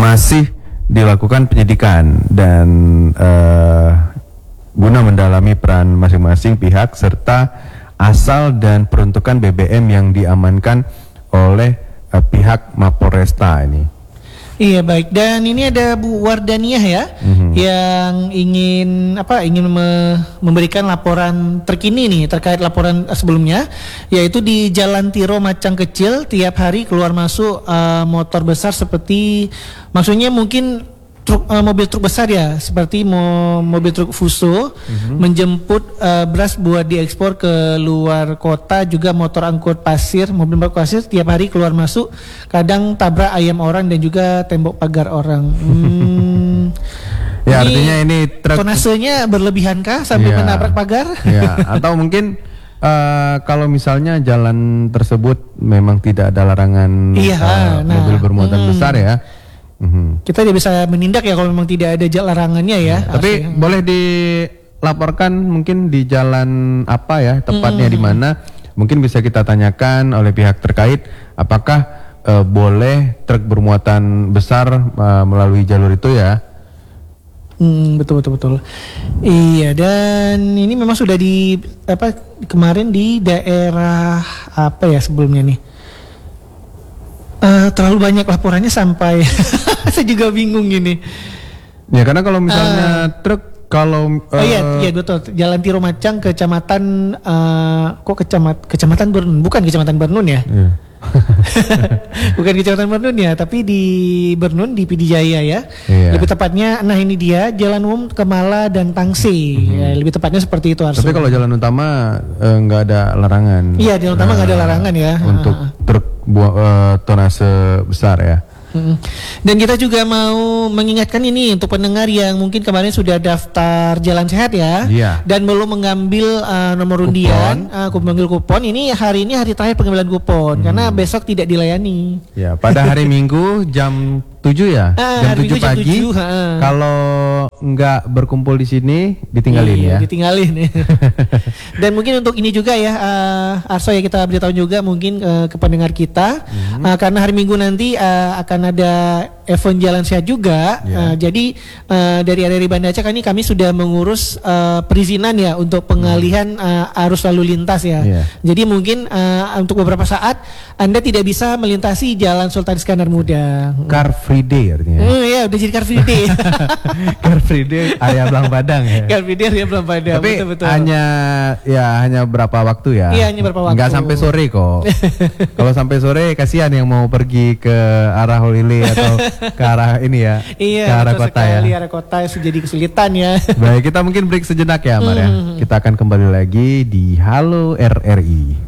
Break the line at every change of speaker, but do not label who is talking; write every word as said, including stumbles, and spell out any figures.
masih dilakukan penyidikan dan uh, guna mendalami peran masing-masing pihak serta asal dan peruntukan B B M yang diamankan oleh uh, pihak Mapolresta ini.
Iya baik, dan ini ada Bu Wardaniah ya, mm-hmm. yang ingin apa ingin me- memberikan laporan terkini nih terkait laporan sebelumnya, yaitu di Jalan Tiro Macang Kecil tiap hari keluar masuk uh, motor besar seperti maksudnya mungkin truk uh, mobil truk besar ya, seperti mo- mobil truk Fuso mm-hmm. menjemput uh, beras buat diekspor ke luar kota, juga motor angkut pasir, mobil angkut pasir tiap hari keluar masuk, kadang tabrak ayam orang dan juga tembok pagar orang. Hmm.
Ya,
ini
artinya ini truk
tonasenya berlebihankah sampai
ya,
menabrak pagar?
Ya, atau mungkin uh, kalau misalnya jalan tersebut memang tidak ada larangan
iya,
uh,
nah,
mobil bermuatan hmm. besar ya. Mm-hmm.
Kita tidak bisa menindak ya kalau memang tidak ada larangannya ya.
Ya, tapi asli. Boleh dilaporkan mungkin di jalan apa ya, tepatnya mm-hmm. di mana? Mungkin bisa kita tanyakan oleh pihak terkait apakah uh, boleh truk bermuatan besar uh, melalui jalur itu ya.
Hmm, betul betul betul. Iya, dan ini memang sudah di apa kemarin di daerah apa ya sebelumnya nih. Uh, terlalu banyak laporannya sampai saya juga bingung gini.
Ya karena kalau misalnya uh, truk kalau uh,
oh iya iya betul, Jalan Tiro Macang kecamatan uh, kok kecamat kecamatan Bernun, bukan kecamatan Bernun ya? Yeah. Bukan kecamatan Bernun ya, tapi di Bernun di Pidijaya ya. Yeah. Lebih tepatnya, nah ini dia Jalan Umum Kemala dan Tangsi. Mm-hmm. Ya, lebih tepatnya seperti itu harus.
Tapi kalau jalan utama nggak uh, ada larangan.
Iya, jalan utama nggak uh, ada larangan ya.
Untuk uh, truk buah uh, tonase besar ya.
Mm-hmm. Dan kita juga mau mengingatkan ini untuk pendengar yang mungkin kemarin sudah daftar Jalan Sehat ya,
yeah.
dan belum mengambil uh, nomor undian, uh, mengambil kupon. Ini hari ini hari terakhir pengambilan kupon, hmm. karena besok tidak dilayani.
Ya, pada hari Minggu jam tujuh ya,
ah,
jam tujuh pagi. tujuh, kalau nggak berkumpul di sini, ditinggalin
iya,
ya.
Ditinggalin. Dan mungkin untuk ini juga ya, uh, Arso ya kita beritahu juga mungkin uh, ke pendengar kita, hmm. uh, karena hari Minggu nanti uh, akan ada event Jalan Sehat juga. Yeah. Uh, jadi uh, dari area Banda Aceh ini kami sudah mengurus uh, perizinan ya untuk pengalihan uh, arus lalu lintas ya. Yeah. Jadi mungkin uh, untuk beberapa saat Anda tidak bisa melintasi Jalan Sultan Iskandar Muda.
Car Free Day artinya.
Hmm, ya udah jadi Car Free Day.
Car Free Day area Belang Padang ya.
Car Free Day area Belang Padang.
Tapi
betul, betul.
hanya ya hanya berapa waktu ya?
Iya, hanya berapa waktu.
Enggak sampai sore kok. Kalau sampai sore kasihan yang mau pergi ke arah Holile atau ke arah ini ya.
Iya,
ke arah kota
sekali,
ya.
arah kota jadi kesulitan ya.
Baik, kita mungkin break sejenak ya, Mar ya. Kita akan kembali lagi di Halo R R I.